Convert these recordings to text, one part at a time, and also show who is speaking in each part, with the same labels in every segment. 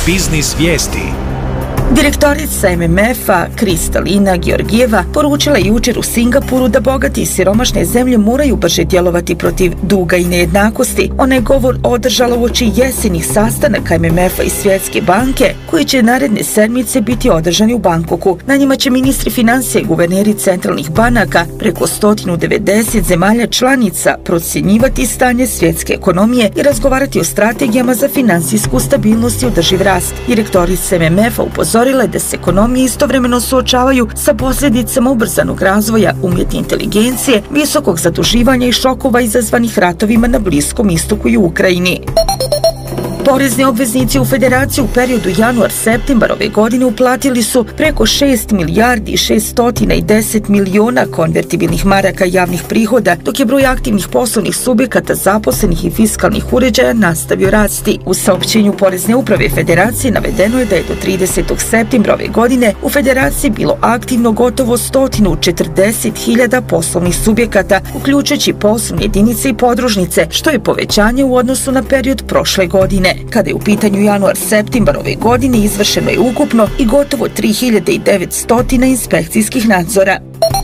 Speaker 1: Biznis vijesti.
Speaker 2: Direktorica MMF-a Kristalina Georgijeva poručila je jučer u Singapuru da bogati i siromašne zemlje moraju brže djelovati protiv duga i nejednakosti. Ona je govor održala uoči jesenjih sastanaka MMF-a i Svjetske banke, koji će naredne sedmice biti održani u Bangkoku. Na njima će ministri financija i guverneri centralnih banaka preko 190 zemalja članica procjenjivati stanje svjetske ekonomije i razgovarati o strategijama za financijsku stabilnost i održiv rast. Direktorica MMF-a upozorila da se ekonomije istovremeno suočavaju sa posljedicama ubrzanog razvoja umjetne inteligencije, visokog zaduživanja i šokova izazvanih ratovima na Bliskom istoku i Ukrajini. Porezni obveznici u Federaciji u periodu januar-septembar ove godine uplatili su preko 6 milijardi i 610 miliona konvertibilnih maraka javnih prihoda, dok je broj aktivnih poslovnih subjekata, zaposlenih i fiskalnih uređaja nastavio rasti. U saopćenju Porezne uprave Federacije navedeno je da je do 30. septembra ove godine u Federaciji bilo aktivno gotovo 140.000 poslovnih subjekata, uključujući poslovne jedinice i podružnice, što je povećanje u odnosu na period prošle godine. Kada je u pitanju januar-septembar ove godine, izvršeno je ukupno i gotovo 3.900 inspekcijskih nadzora.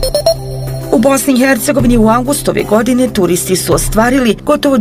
Speaker 2: U Bosni i Hercegovini u avgustu ove godine turisti su ostvarili gotovo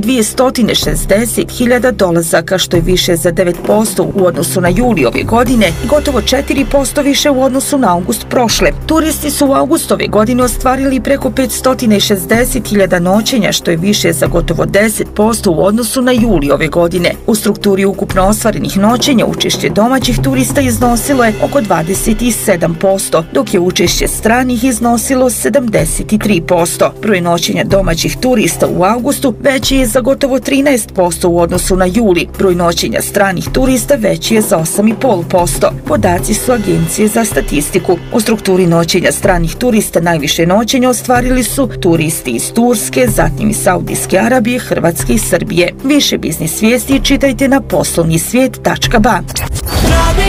Speaker 2: 260.000 dolazaka, što je više za 9% u odnosu na juli ove godine i gotovo 4% više u odnosu na avgust prošle. Turisti su u avgustu ove godine ostvarili preko 560.000 noćenja, što je više za gotovo 10% u odnosu na juli ove godine. U strukturi ukupno ostvarenih noćenja učešće domaćih turista iznosilo je oko 27%, dok je učešće stranih iznosilo 73%. Broj noćenja domaćih turista u avgustu veći je za gotovo 13% u odnosu na juli. Broj noćenja stranih turista veći je za 8,5%. Podaci su Agencije za statistiku. U strukturi noćenja stranih turista najviše noćenja ostvarili su turisti iz Turske, zatim iz Saudijske Arabije, Hrvatske i Srbije. Više biznis vijesti čitajte na poslovnisvijet.ba.